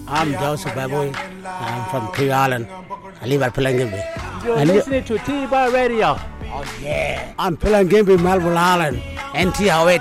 I'm Joseph Baboy. I'm from Tree Island. I live at Pelangimbi. You're listening to T-Bar Radio. Oh, yeah. I'm Pelangimbi, Melbourne Island. NT